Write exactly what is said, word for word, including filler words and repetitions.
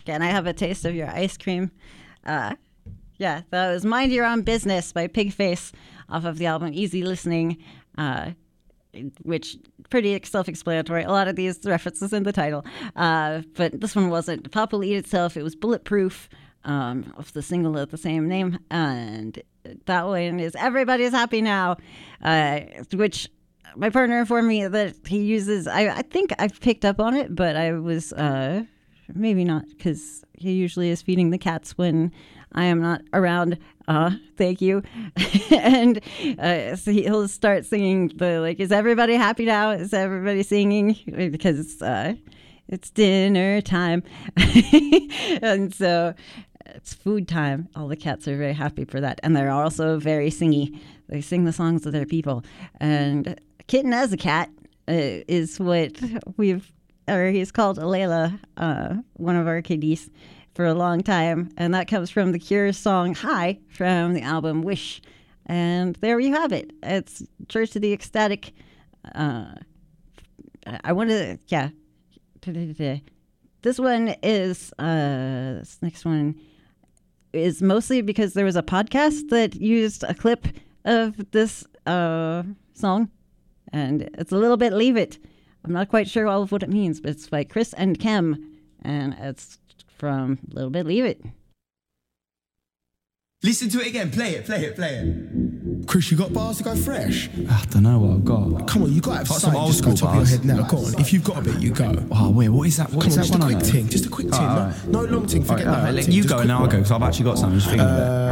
Can I have a taste of your ice cream? Uh, yeah, that was Mind Your Own Business by Pigface off of the album Easy Listening, uh, which pretty self-explanatory. A lot of these references in the title, uh, but this one wasn't. Pop Will Eat Itself. It was Bulletproof, um, of the single of the same name, and that one is Everybody's Happy Now, uh, which my partner informed me that he uses. I, I think I've picked up on it, but I was uh, maybe not, because he usually is feeding the cats when I am not around. Uh, thank you. And uh, so he'll start singing the, like, is everybody happy now? Is everybody singing? Because uh, it's dinner time. And so it's food time. All the cats are very happy for that. And they're also very singy. They sing the songs of their people. And Kitten as a Cat uh, is what we've, or he's called Layla, uh, one of our kitties, for a long time, and that comes from the Cure's song High from the album Wish. And there you have it. It's Church of the Ecstatic. Uh, I want to, yeah. This one is, uh, this next one is mostly because there was a podcast that used a clip of this uh, song, and it's a little bit Leave It. I'm not quite sure all of what it means, but it's by Chris and Kem, and it's from a little bit Leave It. Listen to it again. Play it, play it, play it. Chris, you got bars to go fresh? I don't know what I've got. Come on, you got to have Got something. some old Just go school top of your bars. head now. Go on. If you've got a bit, you go. Oh, wait, what is that? What Come is on, that just a one I quick know? ting. Just a quick ting. Oh, no, right. no long ting. Forget Alright, that. alright, ting, you just go quick and I'll one. go, because I've actually got something. Just thinking of it.